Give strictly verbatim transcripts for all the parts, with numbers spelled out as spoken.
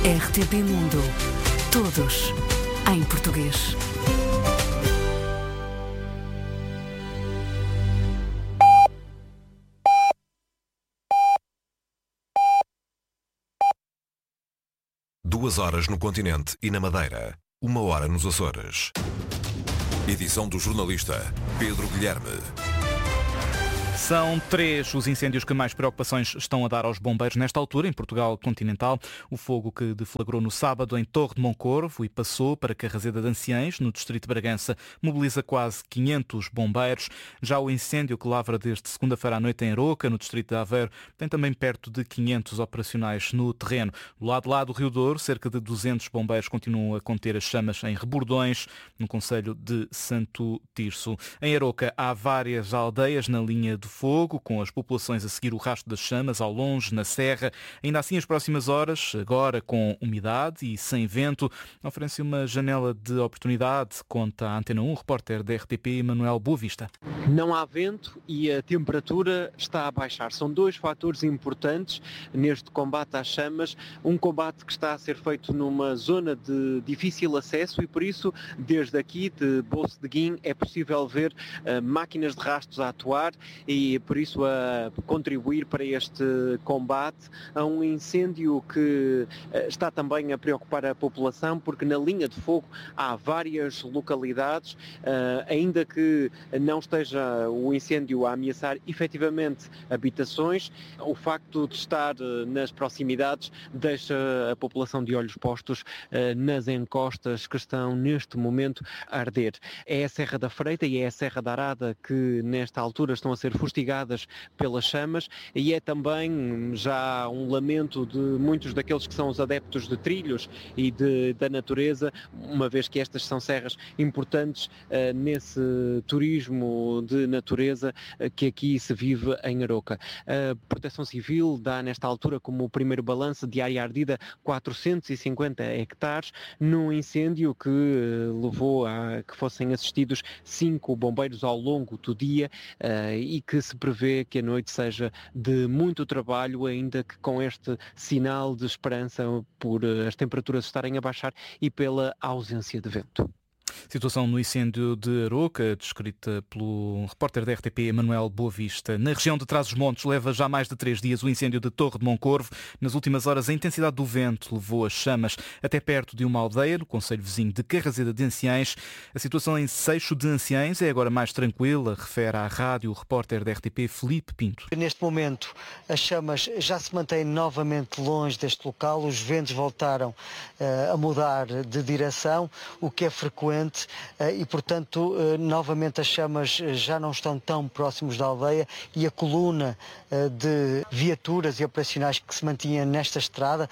R T P Mundo. Todos em português. Duas horas no continente e na Madeira. Uma hora nos Açores. Edição do jornalista Pedro Guilherme. São três os incêndios que mais preocupações estão a dar aos bombeiros nesta altura, em Portugal continental. O fogo que deflagrou no sábado em Torre de Moncorvo e passou para Carraseda de Anciães, no distrito de Bragança, mobiliza quase quinhentos bombeiros. Já o incêndio que lavra desde segunda-feira à noite em Aroca, no distrito de Aveiro, tem também perto de quinhentos operacionais no terreno. Do lado de lá do Rio Douro, cerca de duzentos bombeiros continuam a conter as chamas em Rebordões, no concelho de Santo Tirso. Em Aroca há várias aldeias na linha do fogo, com as populações a seguir o rastro das chamas ao longe, na serra. Ainda assim, as próximas horas, agora com umidade e sem vento, oferecem uma janela de oportunidade, conta a Antena um, o repórter da R T P, Manuel Boavista. Não há vento e a temperatura está a baixar. São dois fatores importantes neste combate às chamas. Um combate que está a ser feito numa zona de difícil acesso e, por isso, desde aqui, de Bolso de Guim, é possível ver uh, máquinas de rastros a atuar e, por isso, a contribuir para este combate a um incêndio que uh, está também a preocupar a população, porque na linha de fogo há várias localidades, uh, ainda que não esteja o incêndio a ameaçar efetivamente habitações, o facto de estar nas proximidades deixa a população de olhos postos uh, nas encostas que estão neste momento a arder. É a Serra da Freita e é a Serra da Arada que nesta altura estão a ser fustigadas pelas chamas e é também já um lamento de muitos daqueles que são os adeptos de trilhos e de, da natureza, uma vez que estas são serras importantes uh, nesse turismo de natureza que aqui se vive em Aroca. A Proteção Civil dá nesta altura como primeiro balanço de área ardida quatrocentos e cinquenta hectares num incêndio que levou a que fossem assistidos cinco bombeiros ao longo do dia uh, e que se prevê que a noite seja de muito trabalho, ainda que com este sinal de esperança por as temperaturas estarem a baixar e pela ausência de vento. Situação no incêndio de Aroca, descrita pelo repórter da R T P, Manuel Boavista. Na região de Trás-os-Montes leva já mais de três dias o incêndio de Torre de Moncorvo. Nas últimas horas, a intensidade do vento levou as chamas até perto de uma aldeia, no concelho vizinho de Carraseda de Anciães. A situação em Seixo de Anciães é agora mais tranquila, refere à rádio o repórter da R T P, Filipe Pinto. Neste momento, as chamas já se mantêm novamente longe deste local. Os ventos voltaram uh, a mudar de direção, o que é frequente. E, portanto, novamente as chamas já não estão tão próximos da aldeia e a coluna de viaturas e operacionais que se mantinha nesta estrada,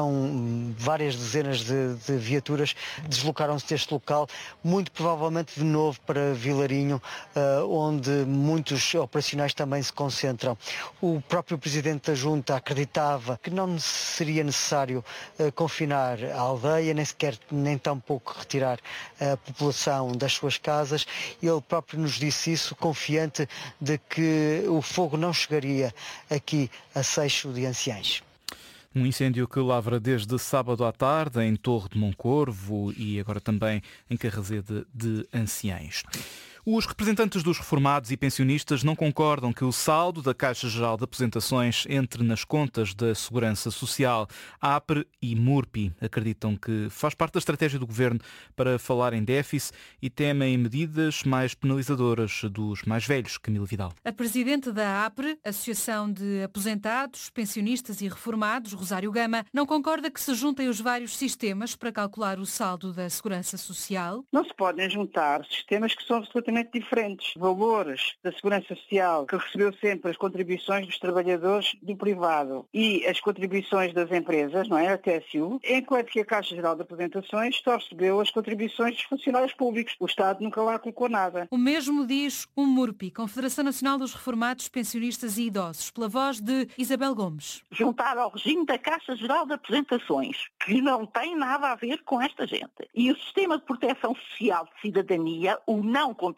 eram várias dezenas de, de viaturas, deslocaram-se deste local, muito provavelmente de novo para Vilarinho, onde muitos operacionais também se concentram. O próprio Presidente da Junta acreditava que não seria necessário confinar a aldeia, nem sequer, nem tampouco retirar a população das suas casas. Ele próprio nos disse isso, confiante de que o fogo não chegaria aqui a Seixo de Anciães. Um incêndio que lavra desde sábado à tarde em Torre de Moncorvo e agora também em Carraseda de Anciães. Os representantes dos reformados e pensionistas não concordam que o saldo da Caixa Geral de Aposentações entre nas contas da Segurança Social. A APRE e MURPI acreditam que faz parte da estratégia do Governo para falar em déficit e temem medidas mais penalizadoras dos mais velhos. Camila Vidal. A presidente da APRE, Associação de Aposentados, Pensionistas e Reformados, Rosário Gama, não concorda que se juntem os vários sistemas para calcular o saldo da Segurança Social. Não se podem juntar sistemas que são absolutamente diferentes. Valores da Segurança Social, que recebeu sempre as contribuições dos trabalhadores do privado e as contribuições das empresas, não é? A T S U, enquanto que a Caixa Geral de Aposentações só recebeu as contribuições dos funcionários públicos. O Estado nunca lá colocou nada. O mesmo diz o MURPI, Confederação Nacional dos Reformados, Pensionistas e Idosos, pela voz de Isabel Gomes. Juntar ao regime da Caixa Geral de Aposentações, que não tem nada a ver com esta gente. E o Sistema de Proteção Social de Cidadania, o não contribuinte,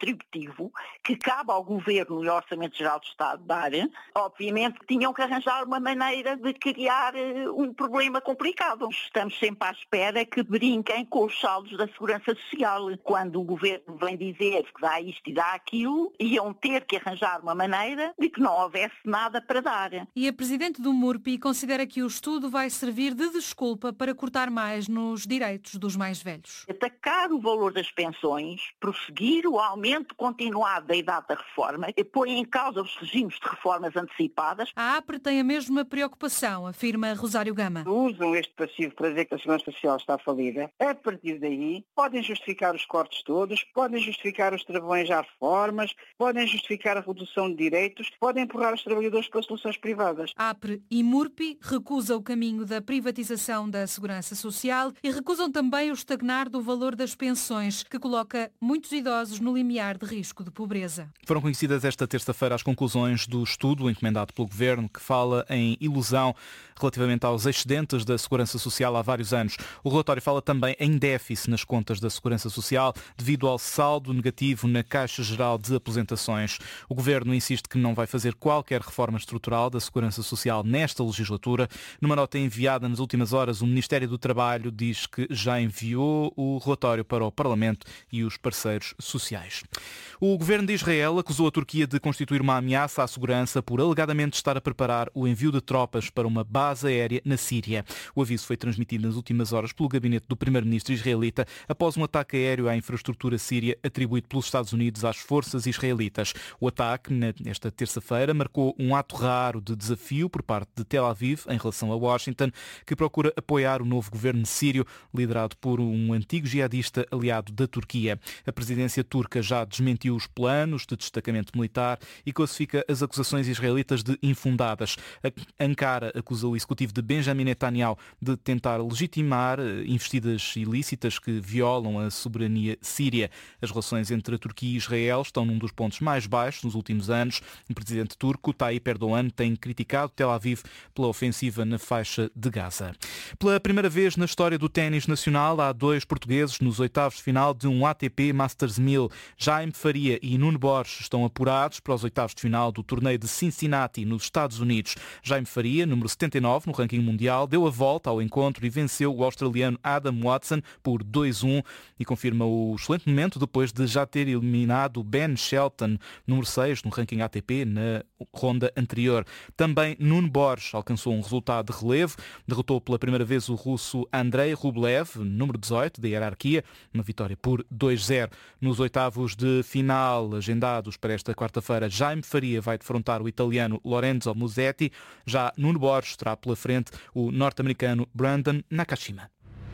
contributivo que cabe ao Governo e ao Orçamento Geral do Estado dar, obviamente tinham que arranjar uma maneira de criar um problema complicado. Estamos sempre à espera que brinquem com os saldos da Segurança Social. Quando o Governo vem dizer que dá isto e dá aquilo, iam ter que arranjar uma maneira de que não houvesse nada para dar. E a Presidente do MURPI considera que o estudo vai servir de desculpa para cortar mais nos direitos dos mais velhos. Atacar o valor das pensões, prosseguir o aumento continuado da idade da reforma e põe em causa os regimes de reformas antecipadas. A APRE tem a mesma preocupação, afirma Rosário Gama. Usam este passivo para dizer que a Segurança Social está falida. A partir daí, podem justificar os cortes todos, podem justificar os travões à reformas, podem justificar a redução de direitos, podem empurrar os trabalhadores para soluções privadas. APRE e MURPI recusam o caminho da privatização da Segurança Social e recusam também o estagnar do valor das pensões, que coloca muitos idosos no limiar de risco de pobreza. Foram conhecidas esta terça-feira as conclusões do estudo encomendado pelo Governo, que fala em ilusão relativamente aos excedentes da Segurança Social há vários anos. O relatório fala também em déficit nas contas da Segurança Social devido ao saldo negativo na Caixa Geral de Aposentações. O Governo insiste que não vai fazer qualquer reforma estrutural da Segurança Social nesta legislatura. Numa nota enviada nas últimas horas, o Ministério do Trabalho diz que já enviou o relatório para o Parlamento e os parceiros sociais. O Governo de Israel acusou a Turquia de constituir uma ameaça à segurança por alegadamente estar a preparar o envio de tropas para uma base aérea na Síria. O aviso foi transmitido nas últimas horas pelo gabinete do primeiro-ministro israelita após um ataque aéreo à infraestrutura síria atribuído pelos Estados Unidos às forças israelitas. O ataque, nesta terça-feira, marcou um ato raro de desafio por parte de Tel Aviv em relação a Washington, que procura apoiar o novo governo sírio, liderado por um antigo jihadista aliado da Turquia. A presidência turca já desmentiu os planos de destacamento militar e classifica as acusações israelitas de infundadas. A Ankara acusa o executivo de Benjamin Netanyahu de tentar legitimar investidas ilícitas que violam a soberania síria. As relações entre a Turquia e Israel estão num dos pontos mais baixos nos últimos anos. O presidente turco, Tayyip Erdogan, tem criticado Tel Aviv pela ofensiva na faixa de Gaza. Pela primeira vez na história do ténis nacional, há dois portugueses nos oitavos de final de um A T P Masters mil. Jaime Faria e Nuno Borges estão apurados para os oitavos de final do torneio de Cincinnati, nos Estados Unidos. Jaime Faria, número setenta e nove no ranking mundial, deu a volta ao encontro e venceu o australiano Adam Watson por dois a um e confirma o excelente momento depois de já ter eliminado Ben Shelton, número seis no ranking A T P, na ronda anterior. Também Nuno Borges alcançou um resultado de relevo, derrotou pela primeira vez o russo Andrei Rublev, número dezoito da hierarquia, uma vitória por dois a zero. Nos oitavos de final agendados para esta quarta-feira, Jaime Faria vai defrontar o italiano Lorenzo Musetti, já Nuno Borges terá pela frente o norte-americano Brandon Nakashima.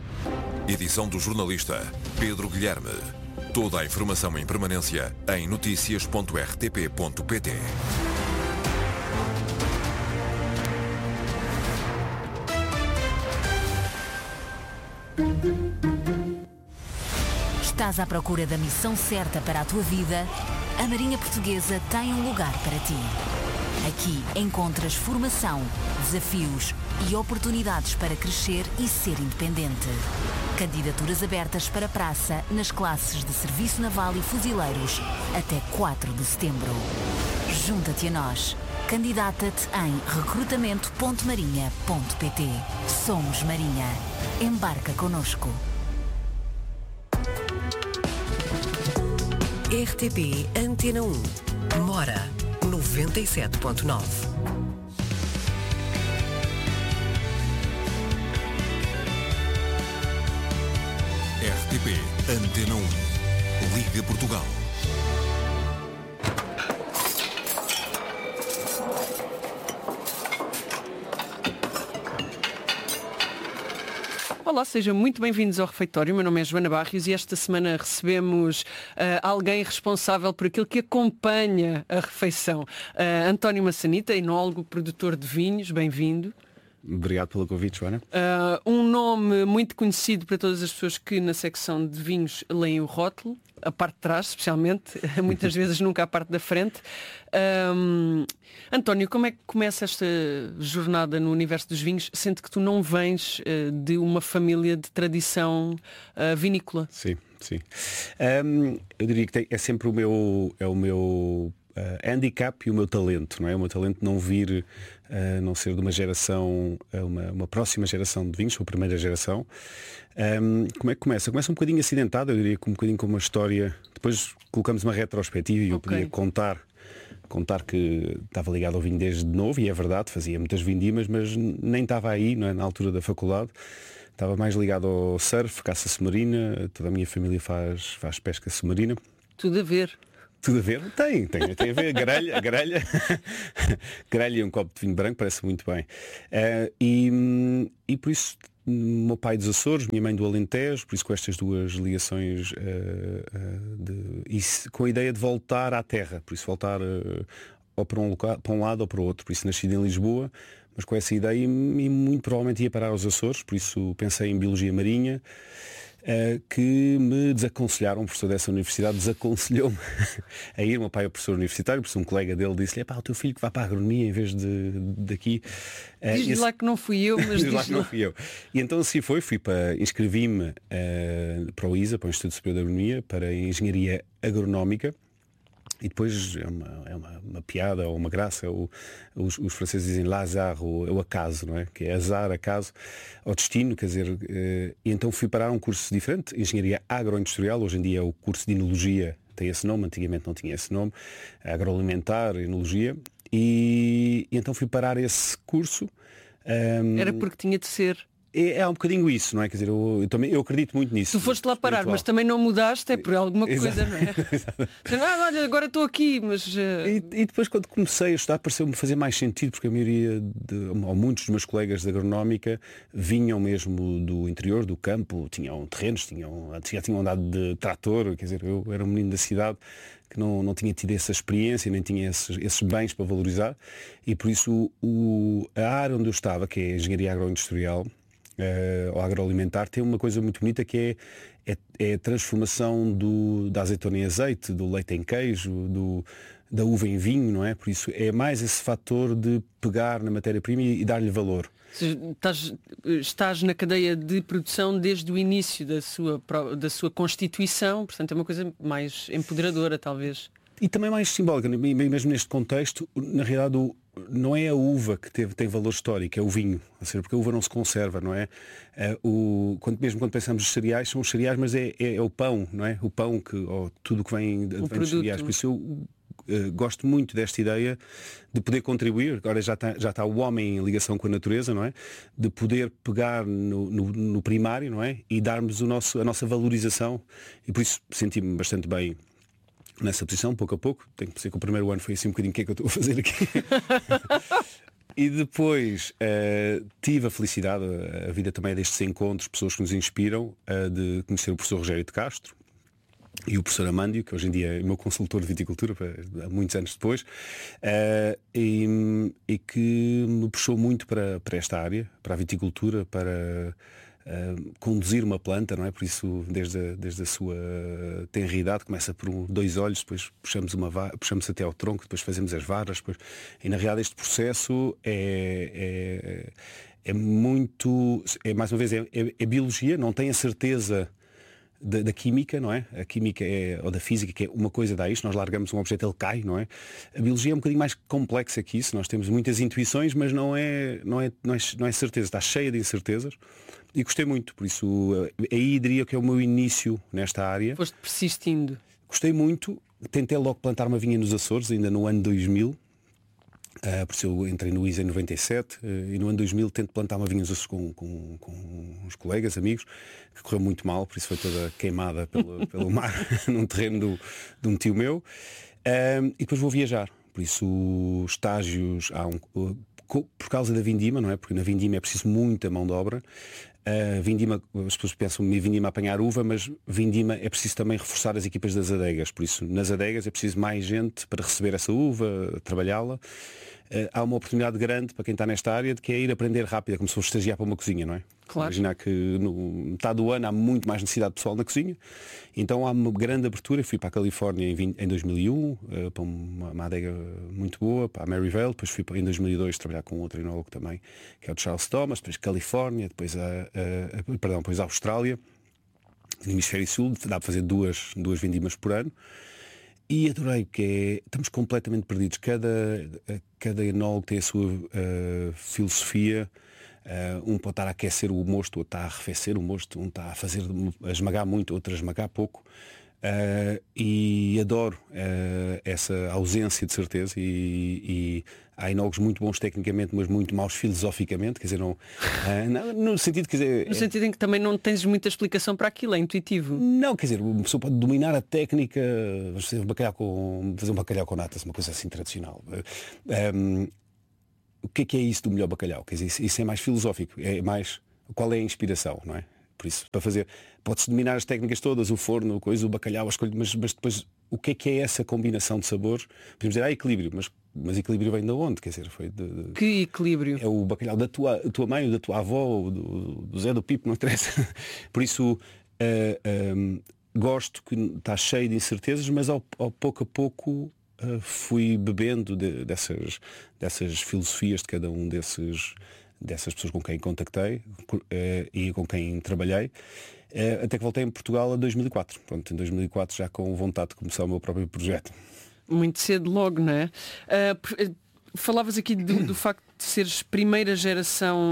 Edição do jornalista Pedro Guilherme. Toda a informação em permanência em notícias ponto r t p ponto p t. Estás à procura da missão certa para a tua vida? A Marinha Portuguesa tem um lugar para ti. Aqui encontras formação, desafios e oportunidades para crescer e ser independente. Candidaturas abertas para praça nas classes de Serviço Naval e Fuzileiros até quatro de setembro. Junta-te a nós. Candidata-te em recrutamento ponto marinha ponto p t. Somos Marinha. Embarca connosco. R T P Antena um. Mora noventa e sete ponto nove. R T P Antena um. Liga Portugal. Olá, sejam muito bem-vindos ao refeitório. Meu nome é Joana Barrios e esta semana recebemos uh, alguém responsável por aquilo que acompanha a refeição. Uh, António Massanita, enólogo, produtor de vinhos, bem-vindo. Obrigado pelo convite, Joana. Uh, um nome muito conhecido para todas as pessoas que na secção de vinhos leem o rótulo, a parte de trás especialmente, muitas vezes nunca a parte da frente. Um, António, como é que começa esta jornada no universo dos vinhos, sendo que tu não vens uh, de uma família de tradição uh, vinícola? Sim, Sim. Um, eu diria que tem, é sempre o meu, é o meu uh, handicap e o meu talento, não é? O meu talento não vir, uh, não ser de uma geração, uh, uma, uma próxima geração de vinhos, ou a primeira geração. Um, como é que começa? Começa um bocadinho acidentado, eu diria que um bocadinho com uma história. Depois colocamos uma retrospectiva e eu Okay. podia contar. Contar que estava ligado ao vinho desde novo, e é verdade, fazia muitas vindimas, mas nem estava aí, não é? Na altura da faculdade. Estava mais ligado ao surf, caça submarina, toda a minha família faz, faz pesca submarina. Tudo a ver. Tudo a ver? Tem, tem, tem a ver. Grelha, grelha, grelha e um copo de vinho branco, parece muito bem. Uh, e, e por isso, meu pai dos Açores, minha mãe do Alentejo, por isso com estas duas ligações, uh, uh, de, e com a ideia de voltar à terra, por isso voltar uh, ou para um, local, para um lado ou para o outro. Por isso nascido em Lisboa, mas com essa ideia, e, e muito provavelmente ia parar aos Açores, por isso pensei em Biologia Marinha. Uh, que me desaconselharam, um professor dessa universidade desaconselhou-me a ir. O meu pai é professor universitário, por isso um colega dele disse-lhe: pá, o teu filho que vai para a agronomia em vez de daqui. Uh, diz esse... lá que não fui eu, mas diz lá que não fui eu. E então assim foi, fui para, inscrevi-me uh, para o I S A, para o Instituto Superior de Agronomia, para a Engenharia Agronómica. E depois é uma, é uma, uma piada ou uma graça, o, os, os franceses dizem l'hasard, o, o acaso, não é? Que é azar, acaso, ao destino, quer dizer, eh, e então fui parar um curso diferente, Engenharia Agroindustrial, hoje em dia é o curso de Enologia, tem esse nome, antigamente não tinha esse nome, Agroalimentar, Enologia, e, e então fui parar esse curso. Um, Era porque tinha de ser. É, é um bocadinho isso, não é? Quer dizer, eu, eu, também, eu acredito muito nisso. Tu foste lá parar, espiritual. Mas também não mudaste, é por alguma Exato. coisa, não é? Ah, olha, agora estou aqui, mas... Uh... E, e depois quando comecei a estudar pareceu-me fazer mais sentido, porque a maioria, de, ou muitos dos meus colegas de agronómica vinham mesmo do interior, do campo, tinham terrenos, tinham, já tinham andado de trator, quer dizer, eu era um menino da cidade que não, não tinha tido essa experiência, nem tinha esses, esses bens para valorizar, e por isso o, a área onde eu estava, que é a Engenharia Agroindustrial, Uh, ou agroalimentar, tem uma coisa muito bonita que é, é, é a transformação do, da azeitona em azeite, do leite em queijo, do, da uva em vinho, não é? Por isso é mais esse fator de pegar na matéria-prima e, e dar-lhe valor. Estás, estás na cadeia de produção desde o início da sua, da sua constituição, portanto é uma coisa mais empoderadora, talvez. E também mais simbólica, mesmo neste contexto, na realidade o não é a uva que teve, tem valor histórico, é o vinho, ou seja, porque a uva não se conserva, não é? é o, quando, mesmo quando pensamos nos cereais, são os cereais, mas é, é, é o pão, não é? O pão, que, ou tudo que vem, vem dos cereais. Por isso eu uh, gosto muito desta ideia de poder contribuir, agora já está, já está o homem em ligação com a natureza, não é? De poder pegar no, no, no primário, não é? E darmos o nosso, a nossa valorização, e por isso senti-me bastante bem nessa posição, pouco a pouco. Tenho que dizer que o primeiro ano foi assim um bocadinho o que é que eu estou a fazer aqui. E depois uh, tive a felicidade, a vida também é destes encontros, pessoas que nos inspiram, uh, de conhecer o professor Rogério de Castro e o professor Amândio, que hoje em dia é meu consultor de viticultura, há muitos anos depois, uh, e, e que me puxou muito para, para esta área, para a viticultura, para Uh, conduzir uma planta, não é? Por isso, desde a, desde a sua tenridade, começa por um, dois olhos, depois puxamos, uma va- puxamos até ao tronco, depois fazemos as varas, depois... e na realidade este processo é, é, é muito, é mais uma vez, é, é, é biologia, não tem a certeza da, da química, não é? A química é, ou da física, que é uma coisa dá isto, nós largamos um objeto, ele cai, não é? A biologia é um bocadinho mais complexa que isso, nós temos muitas intuições, mas não é, não é, não é, não é certeza, está cheia de incertezas. E gostei muito, por isso aí diria que é o meu início nesta área. Foste persistindo. Gostei muito, tentei logo plantar uma vinha nos Açores, ainda no ano dois mil, uh, por isso eu entrei no I S A em noventa e sete, uh, e no ano dois mil tento plantar uma vinha nos Açores com, com, com uns colegas, amigos, que correu muito mal, por isso foi toda queimada pelo, pelo mar, num terreno do, de um tio meu, uh, e depois vou viajar, por isso estágios, há um... Uh, por causa da vindima, não é? Porque na vindima é preciso muita mão de obra. Uh, vindima, as pessoas pensam em vindima a apanhar uva, mas vindima é preciso também reforçar as equipas das adegas. Por isso, nas adegas é preciso mais gente para receber essa uva, trabalhá-la. Uh, há uma oportunidade grande para quem está nesta área de que é ir aprender rápido, é como se fosse estagiar para uma cozinha, não é? Claro. Imaginar que no metade do ano há muito mais necessidade de pessoal na cozinha, então há uma grande abertura. Fui para a Califórnia em, vinte, em dois mil e um, uh, para uma, uma adega muito boa, para a Maryvale, depois fui para, em dois mil e dois trabalhar com outro enólogo também, que é o Charles Thomas, depois Califórnia, depois a, a, a, perdão, depois a Austrália. no hemisfério sul, dá para fazer duas, duas vindimas por ano. E adorei que é, estamos completamente perdidos. Cada, cada enólogo tem a sua uh, filosofia. Uh, um pode estar a aquecer o mosto, outro está a arrefecer o mosto, um está a fazer a esmagar muito, outro a esmagar pouco. Uh, e adoro uh, essa ausência de certeza e, e há enólogos muito bons tecnicamente, mas muito maus filosoficamente, quer dizer, não, uh, não no sentido, quer dizer, no sentido em que também não tens muita explicação para aquilo, é intuitivo. Não, quer dizer, uma pessoa pode dominar a técnica, fazer um bacalhau com, fazer um bacalhau com natas, uma coisa assim tradicional. Um, o que é que é isso do melhor bacalhau? Quer dizer, isso, isso é mais filosófico, é mais qual é a inspiração, não é? Por isso, para fazer, pode-se dominar as técnicas todas, o forno, a coisa, o bacalhau, a escolha, mas, mas depois o que é que é essa combinação de sabores? Podemos dizer, ah, equilíbrio, mas, mas equilíbrio vem de onde? Quer dizer, foi de, de... Que equilíbrio? É o bacalhau da tua, da tua mãe, da tua avó, do, do Zé do Pipo, não interessa. Por isso, uh, um, gosto que está cheio de incertezas, mas ao, ao pouco a pouco uh, fui bebendo de, dessas, dessas filosofias de cada um desses... dessas pessoas com quem contactei uh, e com quem trabalhei, uh, até que voltei em Portugal a dois mil e quatro. Pronto, em dois mil e quatro já com vontade de começar o meu próprio projeto. Muito cedo logo, não é? Uh, falavas aqui do, do facto de seres primeira geração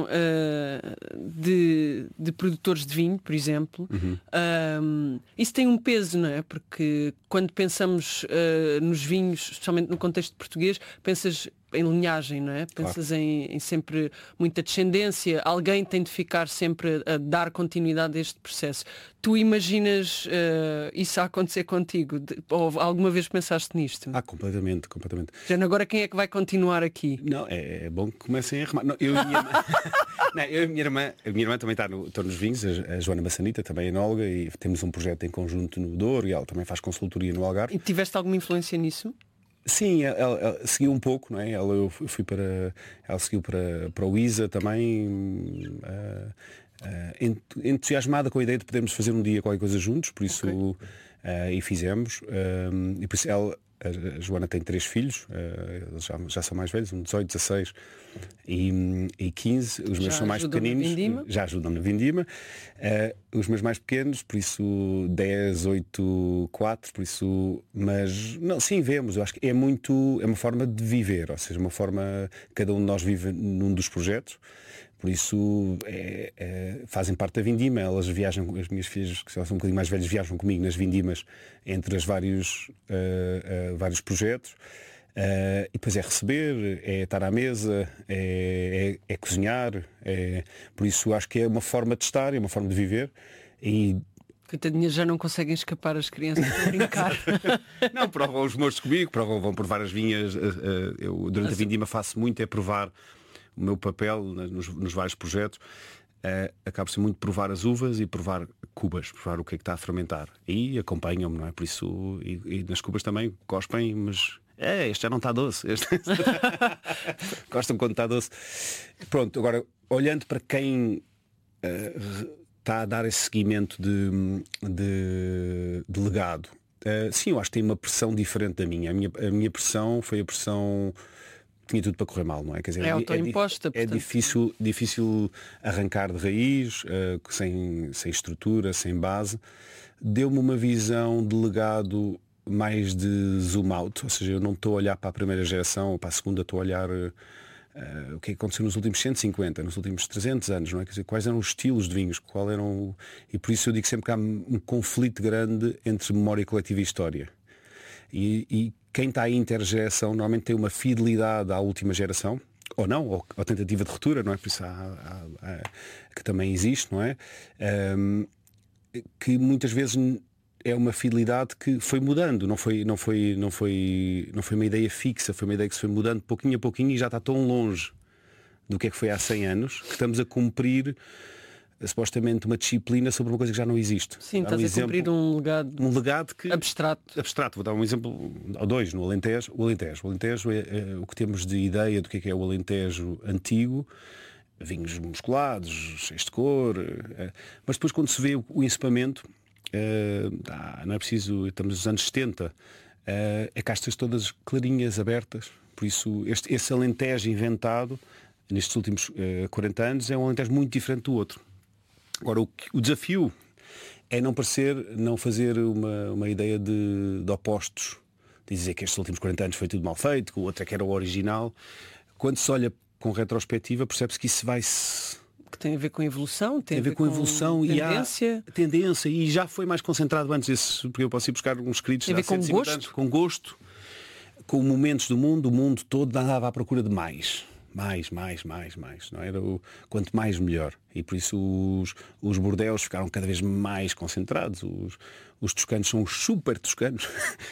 uh, de, de produtores de vinho, por exemplo. Uhum. Um, isso tem um peso, não é? Porque quando pensamos uh, nos vinhos, especialmente no contexto português, pensas em linhagem, não é? Pensas claro. em, em sempre muita descendência, alguém tem de ficar sempre a, a dar continuidade a este processo. Tu imaginas uh, isso a acontecer contigo? De, ou alguma vez pensaste nisto? Ah, completamente, completamente. Já agora quem é que vai continuar aqui? Não, é, é bom que comecem a remar. Não, eu, e minha irmã... não, eu e a minha irmã, a minha irmã também está no, está nos vinhos, a, a Joana Massanita, também é enóloga, e temos um projeto em conjunto no Douro, e ela também faz consultoria no Algarve. E tiveste alguma influência nisso? Sim, ela, ela, ela seguiu um pouco, não é? Ela, eu fui para, ela seguiu para, para o I S A também, uh, uh, entusiasmada com a ideia de podermos fazer um dia qualquer coisa juntos, por isso okay. uh, e fizemos. Uh, e por isso ela, a Joana tem três filhos, uh, eles já, já são mais velhos, um dezoito, dezasseis e, e quinze. Os meus já são mais pequeninos, já ajudam na vindima. Uh, os meus mais pequenos, por isso dez, oito, quatro, por isso, mas não, sim, vemos, eu acho que é muito, é uma forma de viver, ou seja, uma forma, cada um de nós vive num dos projetos. Por isso é, é, fazem parte da vindima, elas viajam, as minhas filhas, que são um bocadinho mais velhas, viajam comigo nas vindimas entre os vários, uh, uh, vários projetos. Uh, e depois é receber, é estar à mesa, é, é, é cozinhar. É, por isso acho que é uma forma de estar, é uma forma de viver. E coitadinhas, já não conseguem escapar as crianças a brincar. Não, provam os mostos comigo, provam, vão provar as vinhas. Uh, uh, eu durante a vindima faço muito é provar o meu papel nos, nos vários projetos. Uh, acaba por ser muito provar as uvas e provar cubas, provar o que é que está a fermentar. E acompanham-me, não é? Por isso, e, e nas cubas também cospem, mas é, este já não está doce. Este... Gostam quando está doce. Pronto, agora, olhando para quem uh, está a dar esse seguimento de, de, de legado, uh, sim, eu acho que tem uma pressão diferente da minha. A minha, a minha pressão foi a pressão... tinha tudo para correr mal, não é? Quer dizer, é autoimposta, é, é difícil, difícil arrancar de raiz, uh, sem, sem estrutura, sem base. Deu-me uma visão de legado mais de zoom out, ou seja, eu não estou a olhar para a primeira geração ou para a segunda, estou a olhar uh, o que aconteceu nos últimos cento e cinquenta, nos últimos trezentos anos, não é? Quer dizer, quais eram os estilos de vinhos, qual eram... E por isso eu digo sempre que há um conflito grande entre memória coletiva e história. E, e quem está em intergeração normalmente tem uma fidelidade à última geração, ou não, ou a tentativa de ruptura, não é? Por isso há, há, há, que também existe, não é? Um, que muitas vezes é uma fidelidade que foi mudando, não foi, não foi, não foi, não foi uma ideia fixa, foi uma ideia que se foi mudando pouquinho a pouquinho e já está tão longe do que é que foi há cem anos que estamos a cumprir supostamente uma disciplina sobre uma coisa que já não existe. Sim, estás um a exemplo, cumprir um legado, um legado que, abstrato. abstrato. Vou dar um exemplo, ou dois, no Alentejo. O Alentejo, o Alentejo é, é o que temos de ideia do que é, que é o Alentejo antigo, vinhos musculados, cheios de cor, é, mas depois quando se vê o, o encepamento, é, ah, não é preciso, estamos nos anos setenta, é, é castas todas clarinhas, abertas, por isso este, esse Alentejo inventado nestes últimos é, quarenta anos é um Alentejo muito diferente do outro. Agora, o, o desafio é não parecer, não fazer uma, uma ideia de, de opostos, dizer que estes últimos quarenta anos foi tudo mal feito, que o outro é que era o original. Quando se olha com retrospectiva, percebe-se que isso vai-se... Que tem a ver com evolução, tem, tem a ver com, com evolução tendência. e há tendência, e já foi mais concentrado antes, esse, porque eu posso ir buscar uns escritos tem a ver com gosto. Anos, com gosto, com momentos do mundo, o mundo todo andava à procura de mais. Mais, mais, mais, mais. Não era o, quanto mais melhor. E por isso os, os bordéus ficaram cada vez mais concentrados. Os, os toscanos são os super toscanos.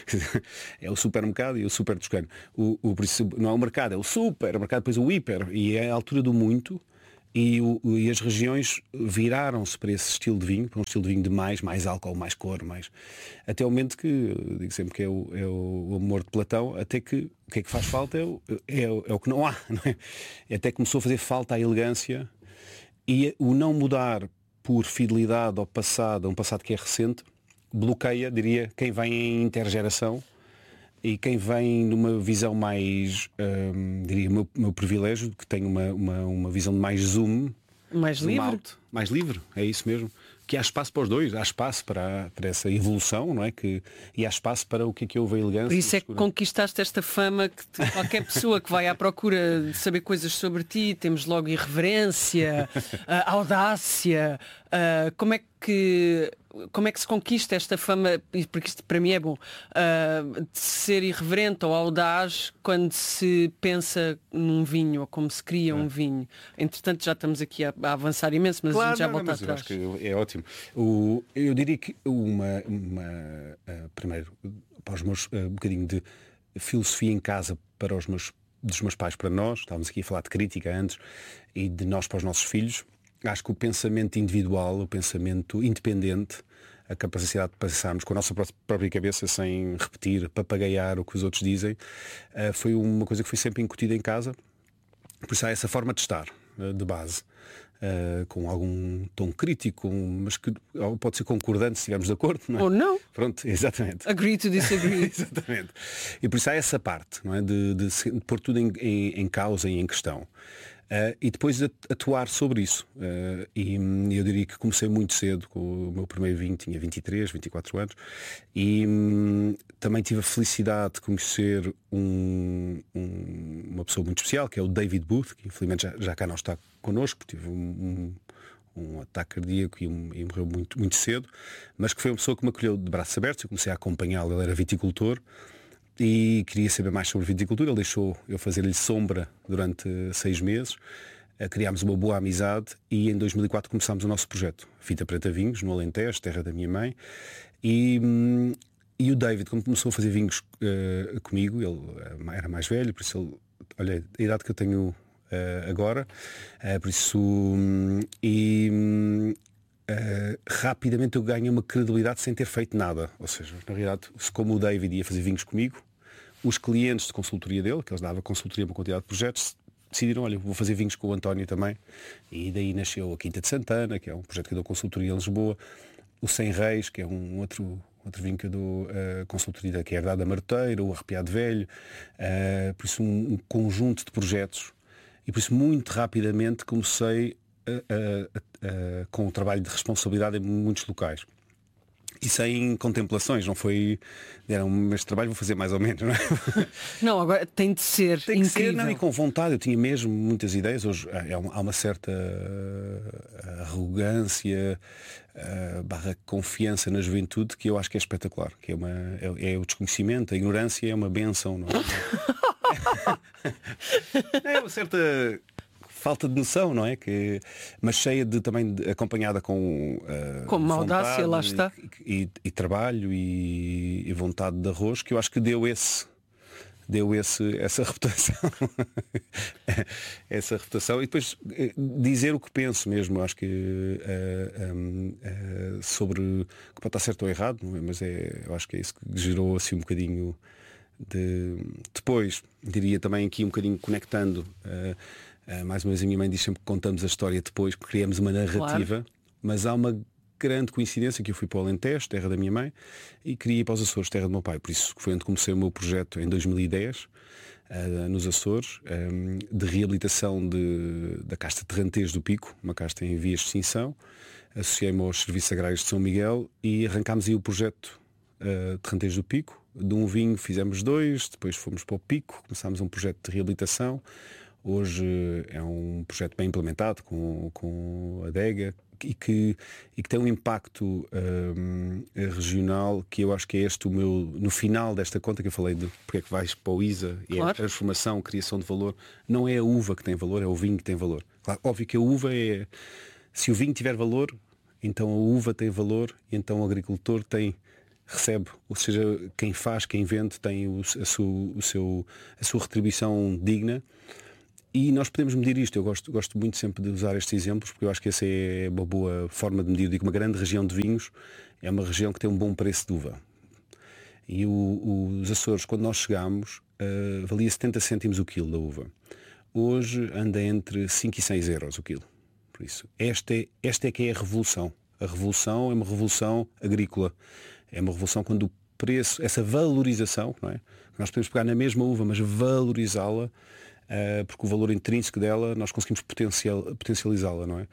É o supermercado e o super toscano. O, o, por isso não é o mercado, é o supermercado, depois o hiper. E é a altura do muito. E, o, e as regiões viraram-se para esse estilo de vinho, para um estilo de vinho de mais, mais álcool, mais cor, mais... Até o momento que, eu digo sempre que é o, é o amor de Platão, até que o que é que faz falta é o, é o, é o que não há, não é? Até começou a fazer falta a elegância e o não mudar por fidelidade ao passado, a um passado que é recente, bloqueia, diria, quem vem em intergeração. E quem vem numa visão mais, hum, diria, o meu, meu privilégio, que tem uma, uma, uma visão de mais zoom. Mais zoom livre. Out, mais livre, é isso mesmo. Que há espaço para os dois, há espaço para, para essa evolução, não é? Que, e há espaço para o que é que houve a elegância. Por isso é que conquistaste esta fama que te, qualquer pessoa que vai à procura de saber coisas sobre ti, temos logo irreverência, uh, audácia, uh, como é que como é que se conquista esta fama, porque isto para mim é bom, uh, de ser irreverente ou audaz quando se pensa num vinho ou como se cria é. um vinho. Entretanto já estamos aqui a, a avançar imenso, mas claro, a gente já não, volta mas atrás. Acho que é ótimo. O, eu diria que uma, uma uh, primeiro, para os meus uh, um bocadinho de filosofia em casa para os meus, dos meus pais para nós, estávamos aqui a falar de crítica antes, e de nós para os nossos filhos. Acho que o pensamento individual, o pensamento independente, a capacidade de pensarmos com a nossa própria cabeça sem repetir, papagaiar o que os outros dizem, foi uma coisa que foi sempre incutida em casa. Por isso há essa forma de estar, de base, com algum tom crítico, mas que pode ser concordante se estivermos de acordo. Não é? Ou não. Pronto, exatamente. Agree to disagree. Exatamente. E por isso há essa parte, não é? de, de, de pôr tudo em, em, em causa e em questão. Uh, e depois atuar sobre isso. Uh, e eu diria que comecei muito cedo, com o meu primeiro vinho, tinha vinte e três, vinte e quatro anos, e um, também tive a felicidade de conhecer um, um, uma pessoa muito especial, que é o David Booth, que infelizmente já, já cá não está connosco, porque tive um, um, um ataque cardíaco e, um, e morreu muito, muito cedo, mas que foi uma pessoa que me acolheu de braços abertos. Eu comecei a acompanhá-lo, ele era viticultor, e queria saber mais sobre viticultura. Ele deixou eu fazer-lhe sombra durante seis meses. Criámos uma boa amizade e em dois mil e quatro começámos o nosso projeto Fita Preta Vinhos, no Alentejo, terra da minha mãe. E, e o David, como começou a fazer vinhos uh, comigo, ele era mais velho, por isso ele, olha, a idade que eu tenho uh, agora, uh, por isso um, e Uh, rapidamente eu ganhei uma credibilidade sem ter feito nada. Ou seja, na realidade, como o David ia fazer vinhos comigo, os clientes de consultoria dele, que eles davam consultoria para uma quantidade de projetos, decidiram, olha, vou fazer vinhos com o António também. E daí nasceu a Quinta de Santana, que é um projeto que eu dou consultoria em Lisboa, o Cem Reis, que é um outro, outro vinho que eu dou uh, consultoria, que é a Herdade da Marteira, o Arrepiado Velho, uh, por isso um, um conjunto de projetos. E por isso muito rapidamente comecei Uh, uh, uh, com o trabalho de responsabilidade em muitos locais e sem contemplações. Não foi, era um este trabalho, vou fazer mais ou menos, não é? Não, agora tem de ser tem que incrível. ser, não, e com vontade. Eu tinha mesmo muitas ideias. Hoje há uma, há uma certa uh, arrogância uh, barra confiança na juventude que eu acho que é espetacular, que é, uma, é, é o desconhecimento, a ignorância é uma benção, não é? É uma certa falta de noção, não é? Que, mas cheia de também de, acompanhada com uh, como audácia, lá está. E, e, e trabalho e, e vontade de arroz, que eu acho que deu esse deu esse, essa reputação essa reputação e depois dizer o que penso mesmo. Acho que uh, um, uh, sobre que pode estar certo ou errado, não é? Mas é, eu acho que é isso que gerou assim um bocadinho de... Depois diria também aqui um bocadinho conectando uh, Uh, mais uma vez a minha mãe diz sempre que contamos a história depois, porque criamos uma narrativa, claro. Mas há uma grande coincidência que eu fui para o Alentejo, terra da minha mãe, e queria ir para os Açores, terra do meu pai. Por isso foi onde comecei o meu projeto em dois mil e dez, uh, nos Açores, um, de reabilitação de, da casta Terrantez do Pico, uma casta em vias de extinção, associei-me aos Serviços Agrários de São Miguel e arrancámos aí o projeto uh, de Ranteiros do Pico. De um vinho fizemos dois, depois fomos para o Pico, começámos um projeto de reabilitação. Hoje é um projeto bem implementado com, com a adega e que, e que tem um impacto um, regional que eu acho que é este o meu, no final desta conta que eu falei de porque é que vais para o I S A e claro. É a transformação, criação de valor, não é a uva que tem valor, é o vinho que tem valor. Claro, óbvio que a uva é, se o vinho tiver valor, então a uva tem valor e então o agricultor tem, recebe, ou seja, quem faz, quem vende tem o, a, su, o seu, a sua retribuição digna. E nós podemos medir isto. Eu gosto, gosto muito sempre de usar estes exemplos, porque eu acho que essa é uma boa forma de medir. Eu digo, uma grande região de vinhos é uma região que tem um bom preço de uva. E o, os Açores, quando nós chegámos, uh, valia setenta cêntimos o quilo da uva. Hoje anda entre cinco e seis euros o quilo. Por isso, esta é, esta é que é a revolução. A revolução é uma revolução agrícola. É uma revolução quando o preço, essa valorização, não é? Nós podemos pegar na mesma uva, mas valorizá-la, Uh, porque o valor intrínseco dela nós conseguimos potencial, potencializá-la, não é?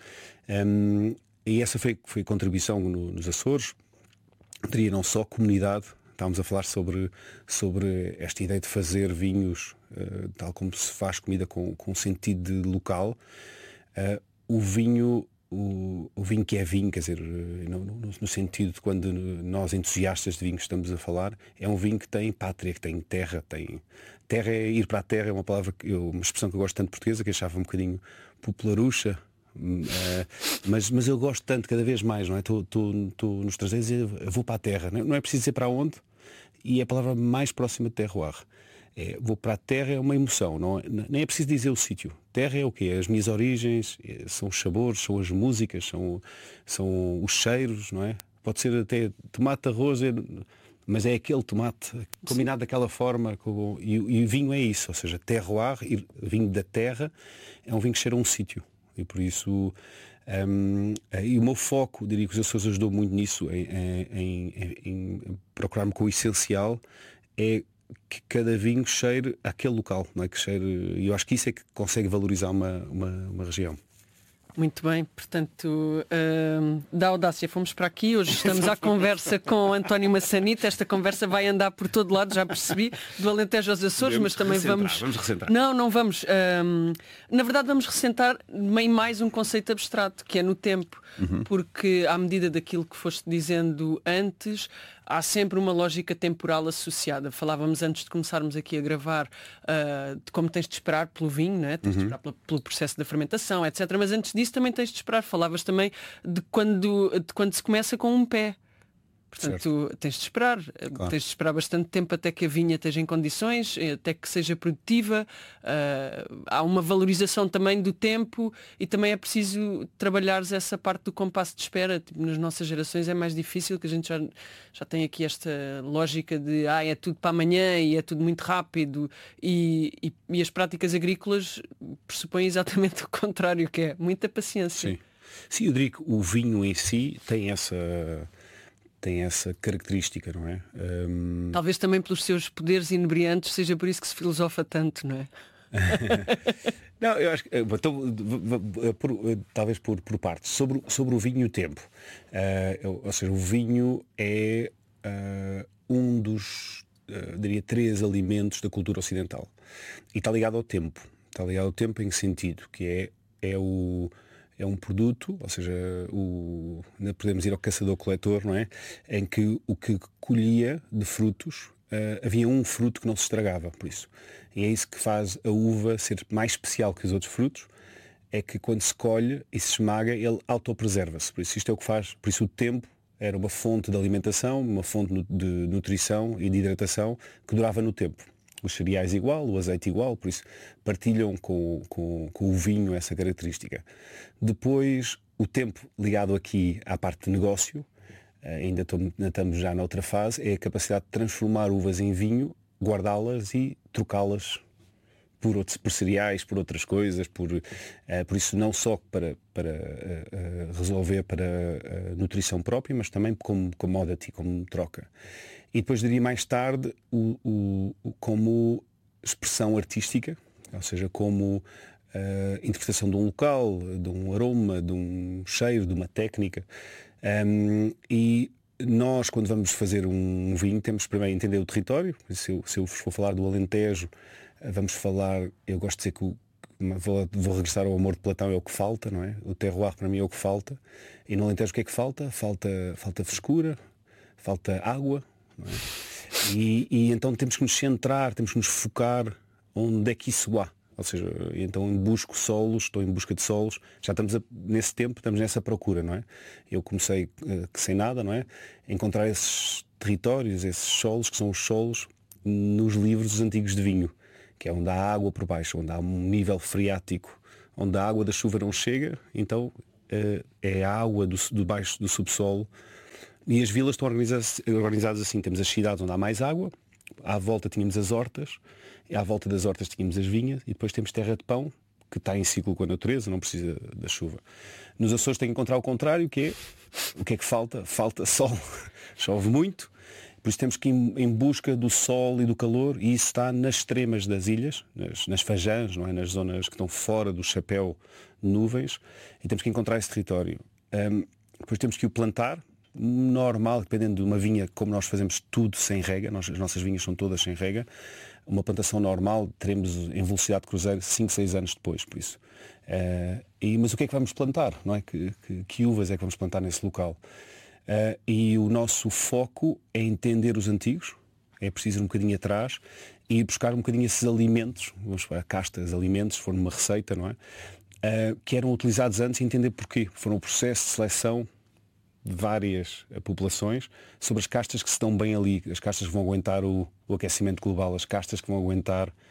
Um, e essa foi, foi a contribuição no, nos Açores. Diria não só comunidade, estávamos a falar sobre, sobre esta ideia de fazer vinhos uh, tal como se faz comida com, com sentido de local. Uh, o vinho O, o vinho que é vinho, quer dizer, no, no, no sentido de quando nós entusiastas de vinho estamos a falar, é um vinho que tem pátria, que tem terra, tem terra é ir para a terra, é uma palavra que eu, uma expressão que eu gosto tanto de portuguesa, que achava um bocadinho popularucha, uh, mas, mas eu gosto tanto cada vez mais, não é? Estou nos traseiros e eu vou para a terra, não é, não é preciso dizer para onde, e é a palavra mais próxima de terroir. É, vou para a terra é uma emoção, não é, nem é preciso dizer o sítio. Terra é o quê? As minhas origens, são os sabores, são as músicas, são, são os cheiros, não é? Pode ser até tomate, arroz, mas é aquele tomate combinado daquela forma. Com, e, e o vinho é isso, ou seja, terroir, vinho da terra, é um vinho que cheira a um sítio. E por isso, um, e o meu foco, diria que os Açores ajudou muito nisso, em, em, em, em procurar-me com o essencial, é que cada vinho cheire àquele local, não é? Que cheire, e eu acho que isso é que consegue valorizar uma, uma, uma região. Muito bem, portanto, uh, da audácia fomos para aqui, hoje estamos à conversa com António Massanita, esta conversa vai andar por todo lado, já percebi, do Alentejo aos Açores, Podemos mas também vamos... Vamos recentrar. Não, não vamos. Um, na verdade vamos ressentar em mais um conceito abstrato, que é no tempo, uhum. Porque à medida daquilo que foste dizendo antes, há sempre uma lógica temporal associada. Falávamos antes de começarmos aqui a gravar uh, de como tens de esperar pelo vinho, né? Tens uhum. de esperar pelo, pelo processo da fermentação, etcétera. Mas antes disso também tens de esperar. Falavas também de quando, de quando se começa com um pé. Portanto, certo. Tens de esperar, claro. Tens de esperar bastante tempo até que a vinha esteja em condições, até que seja produtiva. Uh, há uma valorização também do tempo e também é preciso trabalhares essa parte do compasso de espera. Tipo, nas nossas gerações é mais difícil, que a gente já, já tem aqui esta lógica de ah, é tudo para amanhã e é tudo muito rápido e, e, e as práticas agrícolas pressupõem exatamente o contrário, que é muita paciência. Sim, Sim eu diria que o vinho em si tem essa... tem essa característica, não é? Um... Talvez também pelos seus poderes inebriantes seja por isso que se filosofa tanto, não é? Não, eu acho que então, por, talvez por, por partes. Sobre, sobre o vinho e o tempo. Uh, ou seja, o vinho é uh, um dos, uh, diria, três alimentos da cultura ocidental. E está ligado ao tempo. Está ligado ao tempo em que sentido? Que é, é o... é um produto, ou seja, o, podemos ir ao caçador-coletor, não é? Em que o que colhia de frutos, uh, havia um fruto que não se estragava, por isso. E é isso que faz a uva ser mais especial que os outros frutos, é que quando se colhe e se esmaga, ele autopreserva-se. Por isso isto é o que faz, por isso o tempo era uma fonte de alimentação, uma fonte de nutrição e de hidratação que durava no tempo. Os cereais igual, o azeite igual, por isso partilham com, com, com o vinho essa característica. Depois, o tempo ligado aqui à parte de negócio, ainda estamos já noutra fase, é a capacidade de transformar uvas em vinho, guardá-las e trocá-las por, outros, por cereais, por outras coisas, por, uh, por isso não só para, para uh, uh, resolver para uh, nutrição própria, mas também como commodity, como troca. E depois diria mais tarde o, o, o, como expressão artística, ou seja, como uh, interpretação de um local, de um aroma, de um cheiro, de uma técnica. Um, e nós, quando vamos fazer um vinho, temos primeiro entender o território. Se eu, se eu for falar do Alentejo, vamos falar, eu gosto de dizer que o, vou, vou regressar ao amor de Platão, é o que falta, não é? O terroir para mim é o que falta. E no Alentejo o que é que falta? Falta, falta frescura, falta água, não é? E, e então temos que nos centrar, temos que nos focar onde é que isso há. Ou seja, então em busco solos, estou em busca de solos, já estamos a, nesse tempo, estamos nessa procura, não é? Eu comecei uh, sem nada, não é? Encontrar esses territórios, esses solos, que são os solos nos livros dos antigos de vinho, que é onde há água por baixo, onde há um nível freático, onde a água da chuva não chega, então uh, é a água do, do baixo do subsolo. E as vilas estão organizadas, organizadas assim, temos as cidades onde há mais água, à volta tínhamos as hortas, e à volta das hortas tínhamos as vinhas, e depois temos terra de pão, que está em ciclo com a natureza, não precisa da chuva. Nos Açores tem que encontrar o contrário, que é, o que é que falta? Falta sol. Chove muito, por isso temos que ir em busca do sol e do calor, e isso está nas extremas das ilhas, nas, nas fajãs, não é? Nas zonas que estão fora do chapéu de nuvens, e temos que encontrar esse território. Um, depois temos que o plantar, normal, dependendo de uma vinha, como nós fazemos tudo sem rega, nós, as nossas vinhas são todas sem rega, uma plantação normal teremos em velocidade de cruzeiro cinco, seis anos depois, por isso. Uh, e, mas o que é que vamos plantar? Não é? Que, que, que uvas é que vamos plantar nesse local? Uh, e o nosso foco é entender os antigos, é preciso ir um bocadinho atrás e buscar um bocadinho esses alimentos, vamos para castas, alimentos, se for numa receita, não é? Uh, que eram utilizados antes e entender porquê. Foram um processo de seleção de várias populações sobre as castas que se estão bem ali, as castas que vão aguentar o, o aquecimento global, as castas que vão aguentar uh,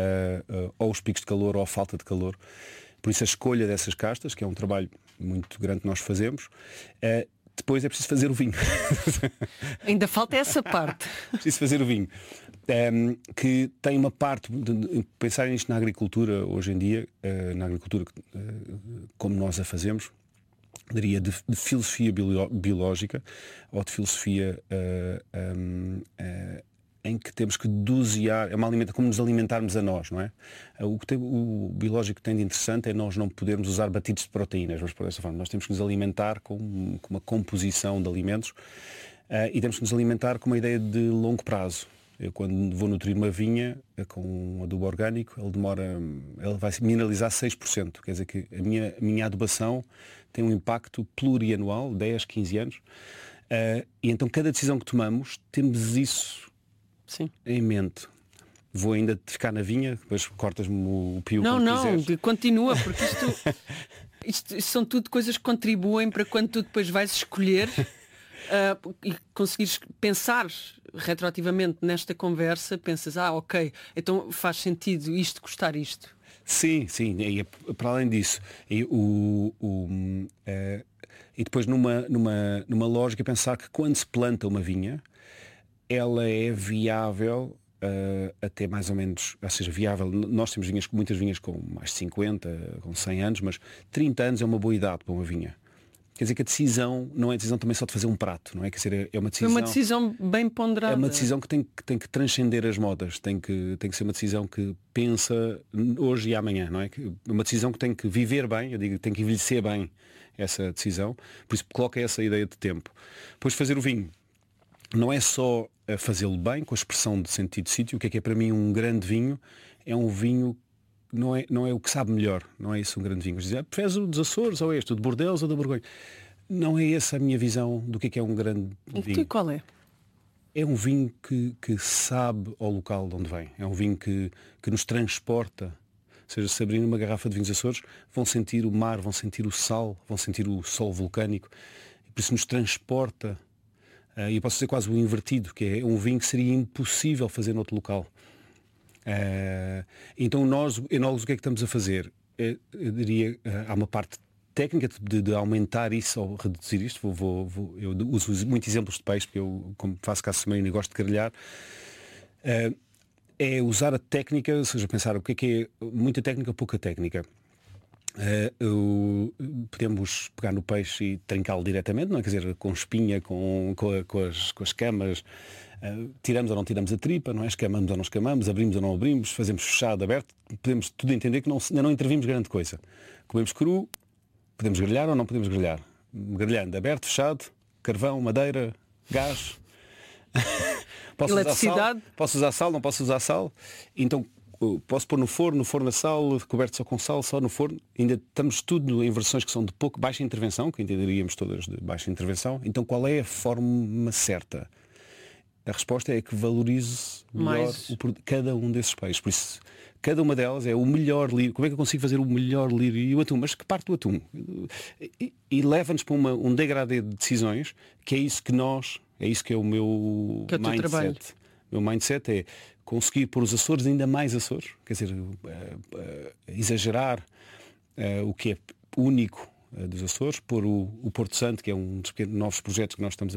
uh, ou os picos de calor ou a falta de calor. Por isso a escolha dessas castas, que é um trabalho muito grande que nós fazemos, uh, depois é preciso fazer o vinho. Ainda falta essa parte. Preciso fazer o vinho. Um, que tem uma parte, de, de, pensar nisto na agricultura hoje em dia, uh, na agricultura uh, como nós a fazemos, diria de, de filosofia bio, biológica ou de filosofia uh, um, uh, em que temos que dosear, é uma alimenta, como nos alimentarmos a nós, não é? O que tem, o biológico que tem de interessante é nós não podermos usar batidos de proteínas, vamos por essa forma. Nós temos que nos alimentar com, com uma composição de alimentos uh, e temos que nos alimentar com uma ideia de longo prazo. Eu, quando vou nutrir uma vinha com um adubo orgânico, ele demora, ele vai mineralizar seis por cento. Quer dizer que a minha, a minha adubação tem um impacto plurianual, dez, quinze anos. Uh, e então cada decisão que tomamos, temos isso Sim. em mente. Vou ainda ficar na vinha, depois cortas-me o pio. Não, não, quiseres. Continua, porque isto, isto, isto são tudo coisas que contribuem para quando tu depois vais escolher uh, e conseguires pensar retroativamente nesta conversa, pensas, ah, ok, então faz sentido isto custar isto. Sim, sim, e para além disso, e, o, o, uh, e depois numa, numa, numa lógica pensar que quando se planta uma vinha, ela é viável uh, até mais ou menos, ou seja, viável, nós temos vinhas, muitas vinhas com mais de cinquenta, com cem anos, mas trinta anos é uma boa idade para uma vinha. Quer dizer que a decisão não é decisão também só de fazer um prato, não é? Quer dizer, é uma decisão, é uma decisão bem ponderada. É uma decisão que tem, que tem que transcender as modas, tem que, tem que ser uma decisão que pensa hoje e amanhã, não é? Uma decisão que tem que viver bem, eu digo, tem que envelhecer bem essa decisão, por isso coloca essa ideia de tempo. Depois fazer o vinho, não é só fazê-lo bem, com a expressão de sentido de sítio, o que é que é para mim um grande vinho, é um vinho Não é, não é o que sabe melhor, não é isso um grande vinho. Dizer, ah, preferes o dos Açores ou este, o de Bordeaux ou da Borgonha? Não é essa a minha visão do que é, que é um grande vinho. E qual é? É um vinho que, que sabe ao local de onde vem. É um vinho que, que nos transporta. Ou seja, se abrirem uma garrafa de vinhos Açores, vão sentir o mar, vão sentir o sal, vão sentir o sol vulcânico. E por isso nos transporta. E uh, eu posso dizer quase o invertido, que é um vinho que seria impossível fazer noutro local. Uh, então nós, enólogos, o que é que estamos a fazer? Eu, eu diria, uh, há uma parte técnica de, de aumentar isso ou reduzir isto. Vou, vou, vou, eu uso muitos exemplos de peixe, porque eu, como faço caça submarina e gosto de grelhar, uh, é usar a técnica, ou seja, pensar o que é que é muita técnica, pouca técnica. Uh, uh, podemos pegar no peixe e trincá-lo diretamente, não é? Quer dizer, com espinha, com, com, com, as, com as camas. Uh, tiramos ou não tiramos a tripa, não é? Escamamos ou não escamamos, abrimos ou não abrimos, fazemos fechado, aberto, podemos tudo entender que não, ainda não intervimos grande coisa. Comemos cru, podemos grelhar ou não podemos grelhar. Grelhando, aberto, fechado, carvão, madeira, gás. Posso eletricidade. Usar sal, posso usar sal, não posso usar sal. Então posso pôr no forno, no forno a sal, coberto só com sal, só no forno. Ainda estamos tudo em versões que são de pouco baixa intervenção, que entenderíamos todas de baixa intervenção. Então qual é a forma certa? A resposta é que valorize melhor o, cada um desses peixes. Por isso, cada uma delas é o melhor lírio. Como é que eu consigo fazer o melhor lírio e o atum? Mas que parte do atum? E, e leva-nos para uma, um degradê de decisões, que é isso que nós, é isso que é o meu que é o mindset. Trabalho. O meu mindset é conseguir pôr os Açores ainda mais Açores. Quer dizer, uh, uh, exagerar uh, o que é único uh, dos Açores, pôr o, o Porto Santo, que é um dos pequenos novos projetos que nós estamos a